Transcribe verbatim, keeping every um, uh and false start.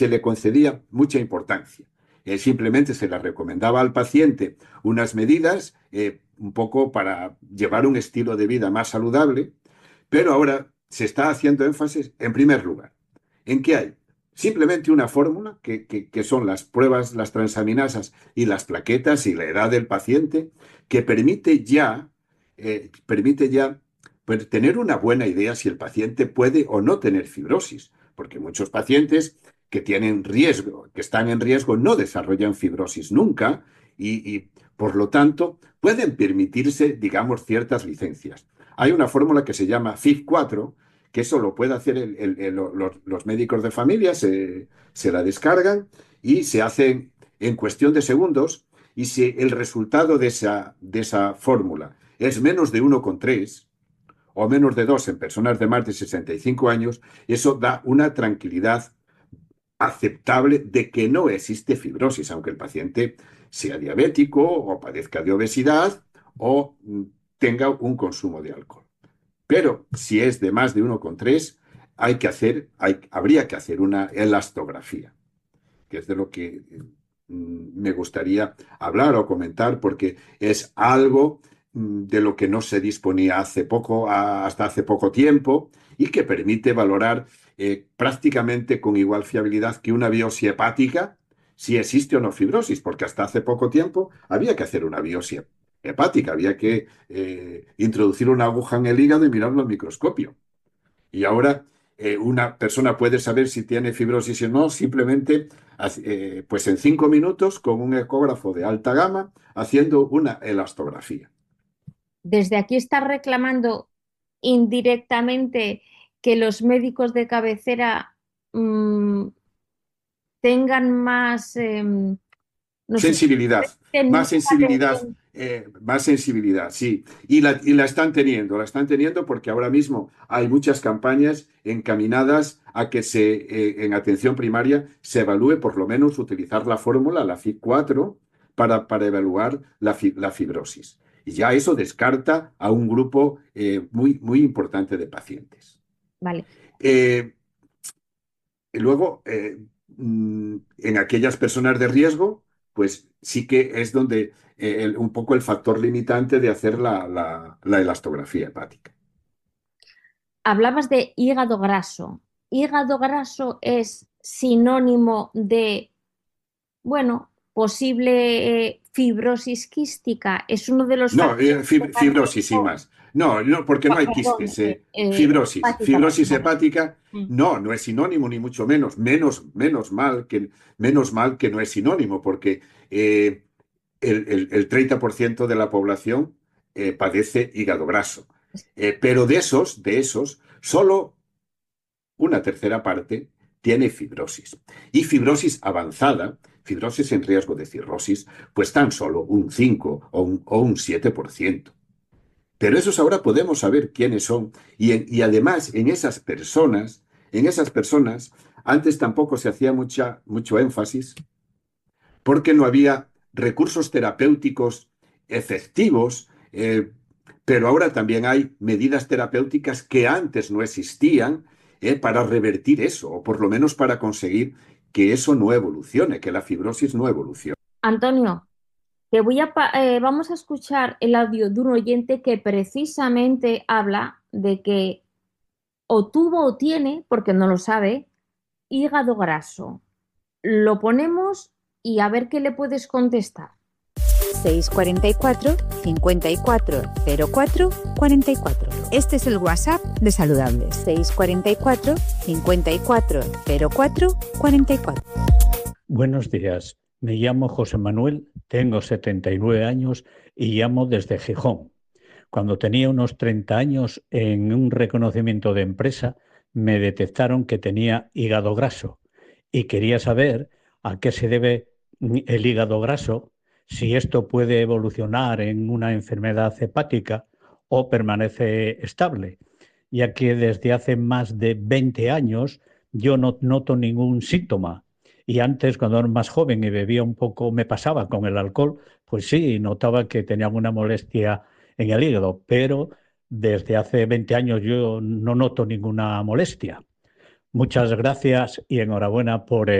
se le concedía mucha importancia. Eh, simplemente se le recomendaba al paciente unas medidas eh, un poco para llevar un estilo de vida más saludable, pero ahora se está haciendo énfasis, en primer lugar, en que hay simplemente una fórmula, que, que, que son las pruebas, las transaminasas y las plaquetas y la edad del paciente, que permite ya, eh, permite ya pues, tener una buena idea si el paciente puede o no tener fibrosis, porque muchos pacientes que tienen riesgo, que están en riesgo, no desarrollan fibrosis nunca y, y por lo tanto, pueden permitirse, digamos, ciertas licencias. Hay una fórmula que se llama F I B cuatro, que eso lo puede hacer el, el, el, los, los, médicos de familia, se, se la descargan y se hacen en cuestión de segundos. Y si el resultado de esa, de esa fórmula es menos de uno coma tres o menos de dos en personas de más de sesenta y cinco años, eso da una tranquilidad aceptable de que no existe fibrosis, aunque el paciente sea diabético o padezca de obesidad o tenga un consumo de alcohol. Pero si es de más de uno coma tres, hay que hacer, hay, habría que hacer una elastografía, que es de lo que mm, me gustaría hablar o comentar, porque es algo mm, de lo que no se disponía hace poco, a, hasta hace poco tiempo, y que permite valorar eh, prácticamente con igual fiabilidad que una biopsia hepática si existe o no fibrosis, porque hasta hace poco tiempo había que hacer una biopsia hepática, había que eh, introducir una aguja en el hígado y mirarlo al microscopio. Y ahora eh, una persona puede saber si tiene fibrosis o no simplemente eh, pues en cinco minutos con un ecógrafo de alta gama haciendo una elastografía. Desde aquí está reclamando indirectamente que los médicos de cabecera mmm, tengan más, eh, no sé, Sensibilidad, tener más sensibilidad, atención. eh, más sensibilidad, sí. Y la, y la están teniendo, la están teniendo porque ahora mismo hay muchas campañas encaminadas a que se, eh, en atención primaria se evalúe por lo menos utilizar la fórmula, la F I B cuatro, para, para evaluar la, fi, la fibrosis. Y ya eso descarta a un grupo eh, muy, muy importante de pacientes. Vale. Eh, y luego, eh, mm, en aquellas personas de riesgo, pues sí que es donde eh, el- un poco el factor limitante de hacer la, la- la elastografía hepática. Hablabas de hígado graso. Hígado graso es sinónimo de, bueno, posible eh, fibrosis quística. Es uno de los No, factores eh, de fib- fibrosis sin riesgo. más. No, no, porque no Ah, hay perdón, quistes. eh, eh. eh, Fibrosis. hepática, Fibrosis perdóname. hepática, Mm. no, no es sinónimo, ni mucho menos. Menos, menos mal que, menos mal que no es sinónimo, porque eh, el, el- el treinta por ciento de la población eh, padece hígado graso. Eh, pero de esos, de esos, solo una tercera parte tiene fibrosis. Y fibrosis avanzada, fibrosis en riesgo de cirrosis, pues tan solo un cinco o un, o un siete por ciento. Pero esos ahora podemos saber quiénes son. Y, en- y además, en esas personas, en esas personas, antes tampoco se hacía mucha, mucho énfasis porque no había recursos terapéuticos efectivos, eh, pero ahora también hay medidas terapéuticas que antes no existían eh, para revertir eso, o por lo menos para conseguir que eso no evolucione, que la fibrosis no evolucione. Antonio, te voy a pa- eh, vamos a escuchar el audio de un oyente que precisamente habla de que o tuvo o tiene, porque no lo sabe, hígado graso. Lo ponemos y a ver qué le puedes contestar. seis cuatro cuatro, cinco cuatro cero cuatro, cuatro cuatro. Este es el WhatsApp de Saludables. seis cuatro cuatro, cinco cuatro cero cuatro, cuatro cuatro. Buenos días, me llamo José Manuel, tengo setenta y nueve años y llamo desde Gijón. Cuando tenía unos treinta años, en un reconocimiento de empresa, me detectaron que tenía hígado graso y quería saber a qué se debe el hígado graso, si esto puede evolucionar en una enfermedad hepática o permanece estable, ya que desde hace más de veinte años yo no noto ningún síntoma. Y antes, cuando era más joven y bebía un poco, me pasaba con el alcohol, pues sí, notaba que tenía alguna molestia en el hígado, pero desde hace veinte años yo no noto ninguna molestia. Muchas gracias y enhorabuena por